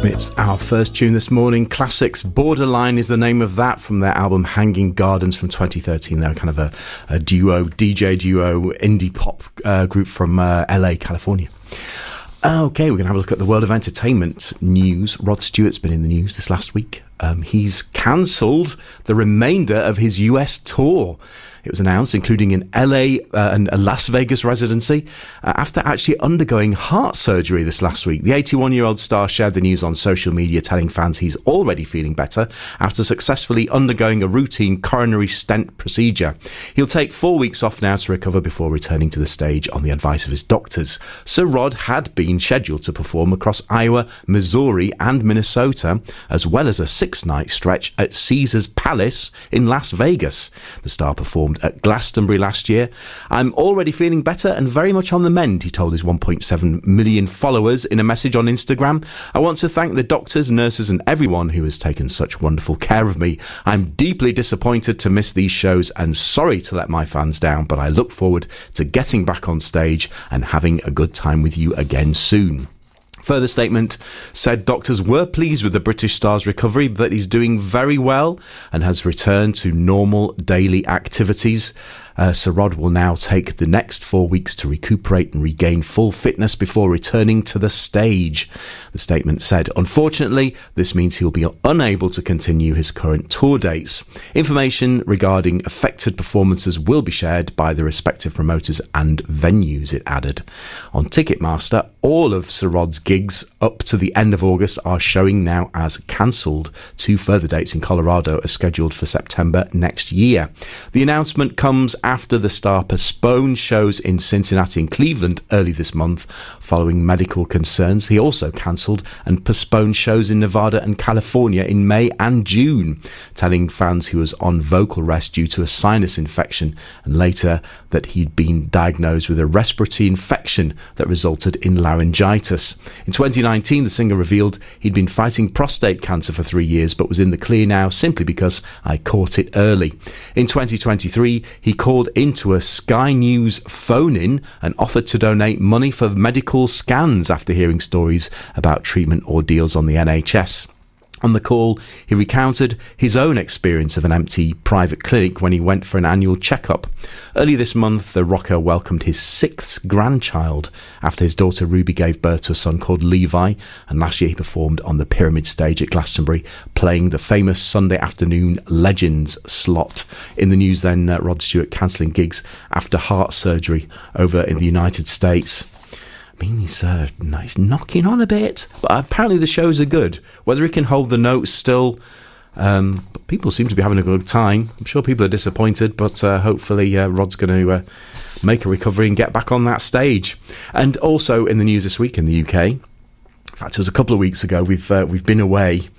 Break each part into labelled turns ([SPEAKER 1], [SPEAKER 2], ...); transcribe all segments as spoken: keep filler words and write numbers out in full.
[SPEAKER 1] It's our first tune this morning. Classics. Borderline is the name of that, from their album Hanging Gardens from twenty thirteen. They're kind of a, a duo, D J duo, indie pop uh, group from uh, L A, California. Okay, we're going to have a look at the world of entertainment news. Rod Stewart's been in the news this last week. Um, he's cancelled the remainder of his U S tour. It was announced, including an L A uh, and a Las Vegas residency, uh, after actually undergoing heart surgery this last week. The eighty-one-year-old star shared the news on social media, telling fans he's already feeling better after successfully undergoing a routine coronary stent procedure. He'll take four weeks off now to recover before returning to the stage on the advice of his doctors. Sir Rod had been scheduled to perform across Iowa, Missouri and Minnesota, as well as a six-night stretch at Caesars Palace in Las Vegas. The star performed at Glastonbury last year. "I'm already feeling better and very much on the mend," he told his one point seven million followers in a message on Instagram. "I want to thank the doctors, nurses and everyone who has taken such wonderful care of me. I'm deeply disappointed to miss these shows and sorry to let my fans down, but I look forward to getting back on stage and having a good time with you again soon." Further statement said doctors were pleased with the British star's recovery, that he's doing very well and has returned to normal daily activities. Uh, Sir Rod will now take the next four weeks to recuperate and regain full fitness before returning to the stage. The statement said, "Unfortunately, this means he'll be unable to continue his current tour dates. Information regarding affected performances will be shared by the respective promoters and venues," it added. On Ticketmaster, all of Sir Rod's gigs up to the end of August are showing now as cancelled. Two further dates in Colorado are scheduled for September next year. The announcement comes after the star postponed shows in Cincinnati and Cleveland early this month following medical concerns. He also cancelled and postponed shows in Nevada and California in May and June, telling fans he was on vocal rest due to a sinus infection, and later that he'd been diagnosed with a respiratory infection that resulted in laryngitis. In twenty nineteen, the singer revealed he'd been fighting prostate cancer for three years but was in the clear now simply because I caught it early. In twenty twenty-three, he called into a Sky News phone-in and offered to donate money for medical scans after hearing stories about treatment ordeals on the N H S. On the call, he recounted his own experience of an empty private clinic when he went for an annual checkup. Early this month, the rocker welcomed his sixth grandchild after his daughter Ruby gave birth to a son called Levi, and last year he performed on the Pyramid stage at Glastonbury, playing the famous Sunday afternoon Legends slot. In the news then, uh, Rod Stewart cancelling gigs after heart surgery over in the United States. I mean, he's, uh, he's knocking on a bit, but apparently the shows are good. Whether he can hold the notes still, um, but people seem to be having a good time. I'm sure people are disappointed, but uh, hopefully uh, Rod's going to uh, make a recovery and get back on that stage. And also in the news this week in the U K, in fact, it was a couple of weeks ago, we've uh, we've been away.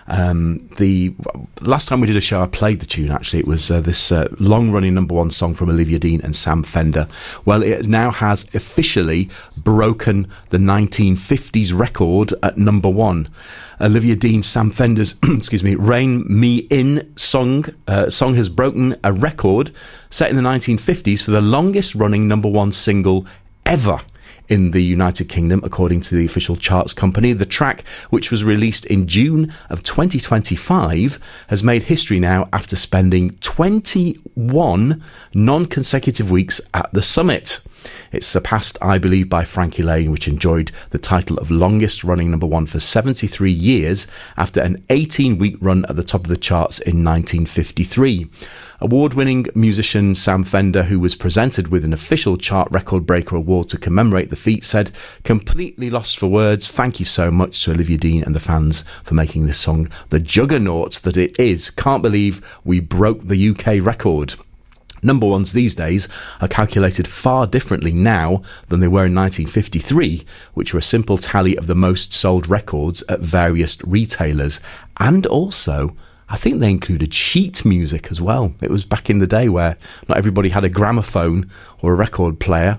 [SPEAKER 1] Um, the last time we did a show, I played the tune, actually. It was uh, this uh, long-running number one song from Olivia Dean and Sam Fender. Well, it now has officially broken the nineteen fifties record at number one. Olivia Dean, Sam Fender's, excuse me, Rain Me In song, uh, song has broken a record set in the nineteen fifties for the longest-running number one single ever in the United Kingdom, according to the official charts company. The track, which was released in June of twenty twenty-five, has made history now after spending twenty-one non-consecutive weeks at the summit. It's surpassed, I believe, by Frankie Lane, which enjoyed the title of longest running number one for seventy-three years after an eighteen-week run at the top of the charts in nineteen fifty-three. Award-winning musician Sam Fender, who was presented with an official chart record breaker award to commemorate the feat, said, "Completely lost for words. Thank you so much to Olivia Dean and the fans for making this song the juggernaut that it is. Can't believe we broke the U K record." Number ones these days are calculated far differently now than they were in nineteen fifty-three, which were a simple tally of the most sold records at various retailers. And also, I think they included sheet music as well. It was back in the day where not everybody had a gramophone or a record player.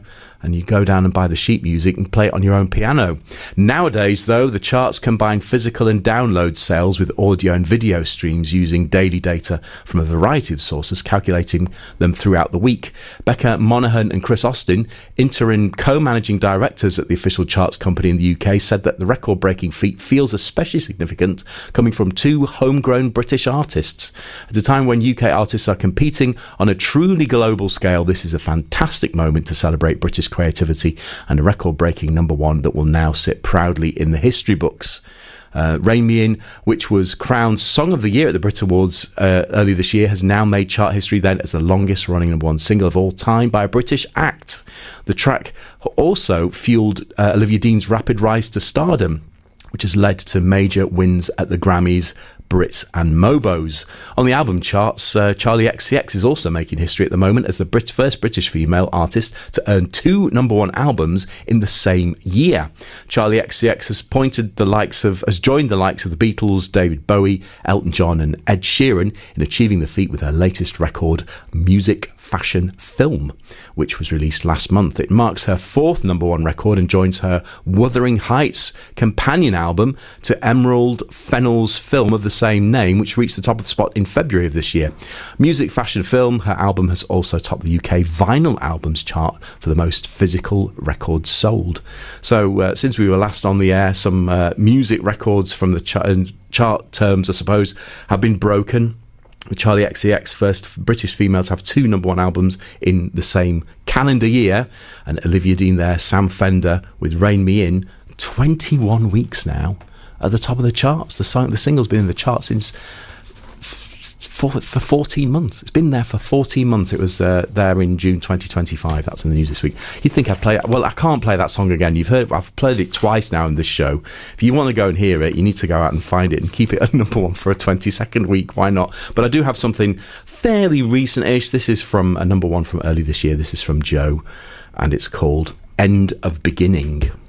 [SPEAKER 1] and you go down and buy the sheet music and play it on your own piano. Nowadays, though, the charts combine physical and download sales with audio and video streams using daily data from a variety of sources, calculating them throughout the week. Becca Monaghan and Chris Austin, interim co-managing directors at the official charts company in the U K, said that the record-breaking feat feels especially significant coming from two homegrown British artists. At a time when U K artists are competing on a truly global scale, this is a fantastic moment to celebrate British creativity and a record-breaking number one that will now sit proudly in the history books. Uh, Rain Me In, which was crowned Song of the Year at the Brit Awards uh, early this year, has now made chart history then as the longest running number one single of all time by a British act. The track also fueled uh, Olivia Dean's rapid rise to stardom, which has led to major wins at the Grammys, Brits and Mobos. On the album charts, uh, Charli X C X is also making history at the moment as the Brit- first British female artist to earn two number one albums in the same year. Charli X C X has pointed the likes of has joined the likes of the Beatles, David Bowie, Elton John and Ed Sheeran in achieving the feat with her latest record, Music Fashion Film, which was released last month. It marks her fourth number one record and joins her Wuthering Heights companion album to Emerald Fennell's Film of the same name, which reached the top of the spot in February of this year. Music Fashion Film, her album has also topped the U K vinyl albums chart for the most physical records sold. So uh, since we were last on the air, some uh, music records from the ch- chart terms, I suppose, have been broken. Charli X C X, first British female to have two number one albums in the same calendar year, and Olivia Dean there, Sam Fender with Rain Me In, twenty-one weeks now at the top of the charts. The song, the single's been in the charts since for, for fourteen months. It's been there for fourteen months. It was uh, there in June twenty twenty-five. That's in the news this week. You'd think I'd play it. Well, I can't play that song again. You've heard, I've played it twice now in this show. If you want to go and hear it, you need to go out and find it and keep it at number one for a twenty-second week. Why not? But I do have something fairly recent-ish. This is from a number one from early this year. This is from Joe, and it's called End of Beginning.